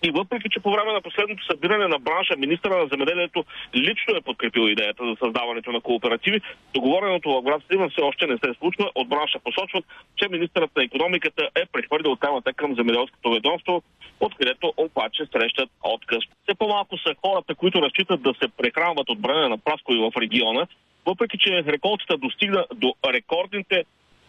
И въпреки, че по време на последното събиране на бранша, министъра на земеделието лично е подкрепил идеята за създаването на кооперативи, договореното в град Сливен все още не се случва. От бранша посочват, че министърът на икономиката е прехвърлил темата към земеделското ведомство, откъдето обаче срещат отказ. Все по-малко са хората, които разчитат да се прехранват от брене на праскови в региона, въпреки че реколтата достигна до рекордните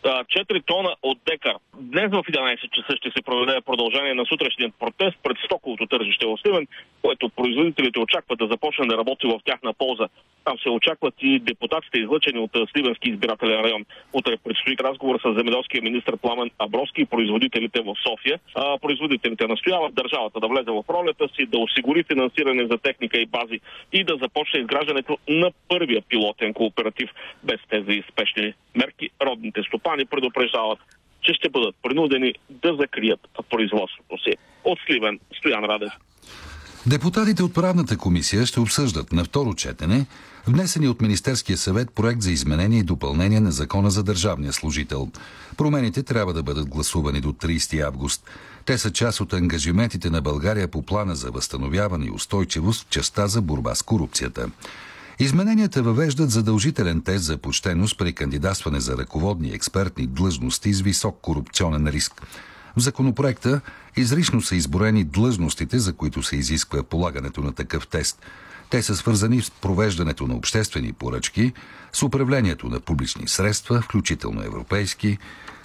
4 тона от декар. Днес в 11 часа ще се проведе продължение на сутрешният протест пред стоковото тържище в Сливен, което производителите очакват да започне да работи в тяхна полза. Там се очакват и депутатите, излъчени от Сливенски избирателен район. Утре предстои разговор с земеделския министър Пламен Абровски и производителите в София. Производителите настояват държавата да влезе в ролята си, да осигури финансиране за техника и бази и да започне изграждането на първия пилотен кооператив. Без тези спешни мерки родните стопани предупреждават, че ще бъдат принудени да закрият производството си. От Сливен, Стоян Радев. Депутатите от правната комисия ще обсъждат на второ четене внесени от Министерския съвет проект за изменение и допълнение на Закона за държавния служител. Промените трябва да бъдат гласувани до 30 август. Те са част от ангажиментите на България по плана за възстановяване и устойчивост в частта за борба с корупцията. Измененията въвеждат задължителен тест за почтеност при кандидатстване за ръководни експертни длъжности с висок корупционен риск. В законопроекта изрично са изброени длъжностите, за които се изисква полагането на такъв тест. Те са свързани с провеждането на обществени поръчки, с управлението на публични средства, включително европейски,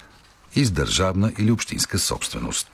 и с държавна или общинска собственост.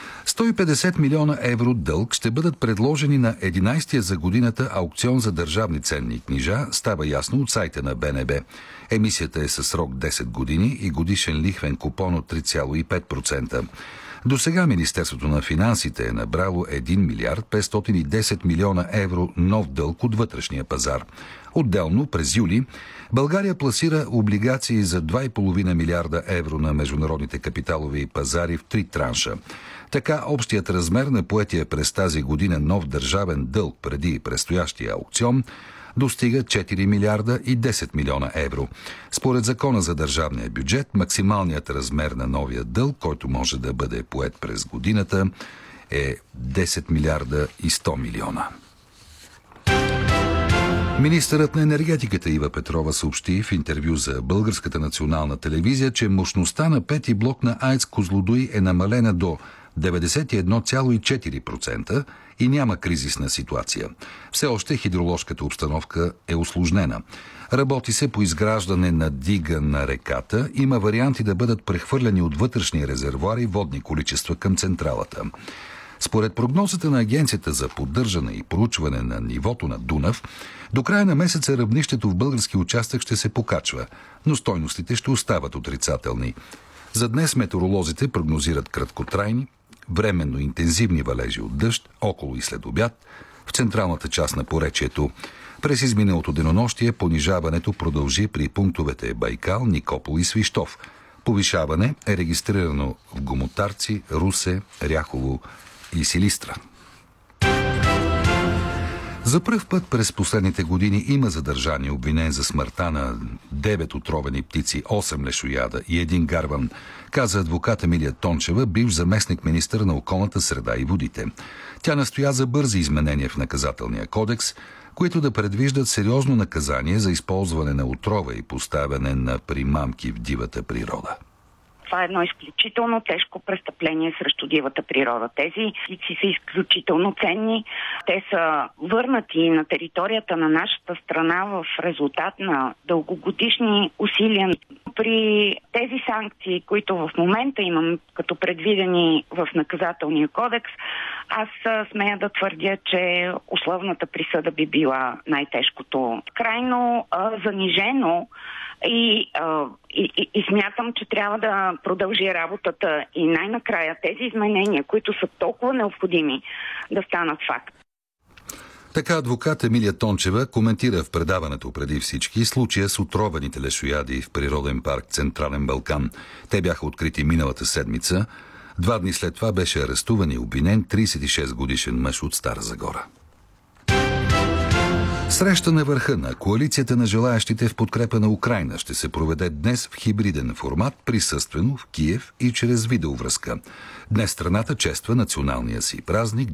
150 милиона евро дълг ще бъдат предложени на 11-я за годината аукцион за държавни ценни книжа, става ясно от сайта на БНБ. Емисията е със срок 10 години и годишен лихвен купон от 3,5%. До сега Министерството на финансите е набрало 1 милиард 510 милиона евро нов дълг от вътрешния пазар. Отделно през юли България пласира облигации за 2,5 милиарда евро на международните капиталови пазари в 3 транша. Така общият размер на поетия през тази година нов държавен дълг преди предстоящия аукцион достига 4 милиарда и 10 милиона евро. Според Закона за държавния бюджет, максималният размер на новия дълг, който може да бъде поет през годината, е 10 милиарда и 100 милиона. Министърът на енергетиката Ива Петрова съобщи в интервю за Българската национална телевизия, че мощността на пети блок на АЕЦ Козлодуй е намалена до 91,4% и няма кризисна ситуация. Все още хидроложката обстановка е усложнена. Работи се по изграждане на дига на реката. Има варианти да бъдат прехвърляни от вътрешни резервоари водни количества към централата. Според прогнозата на Агенцията за поддържане и проучване на нивото на Дунав, до края на месеца равнището в български участък ще се покачва, но стойностите ще остават отрицателни. За днес метеоролозите прогнозират краткотрайни, временно интензивни валежи от дъжд, около и след обяд, в централната част на поречието. През изминалото денонощие понижаването продължи при пунктовете Байкал, Никопол и Свищов. Повишаване е регистрирано в Гомотарци, Русе, Ряхово и Силистра. За пръв път през последните години има задържани обвинен за смъртта на 9 отровени птици, 8 лешояда и 1 гарван, каза адвокат Емилия Тончева, бивш заместник министър на околната среда и водите. Тя настоя за бързи изменения в наказателния кодекс, които да предвиждат сериозно наказание за използване на отрова и поставяне на примамки в дивата природа. Това е едно изключително тежко престъпление срещу дивата природа. Тези птици са изключително ценни. Те са върнати на територията на нашата страна в резултат на дългогодишни усилия. При тези санкции, които в момента имам като предвидени в наказателния кодекс, аз смея да твърдя, че условната присъда би била най-тежкото. Крайно занижено и смятам, че трябва да продължи работата и най-накрая тези изменения, които са толкова необходими, да станат факт. Така адвокат Емилия Тончева коментира в предаването преди всички случая с отрованите лешояди в природен парк Централен Балкан. Те бяха открити миналата седмица. 2 дни след това беше арестуван и обвинен 36 годишен мъж от Стара Загора. Среща на върха на коалицията на желаящите в подкрепа на Украйна ще се проведе днес в хибриден формат, присъствено в Киев и чрез видеовръзка. Днес страната чества националния си празник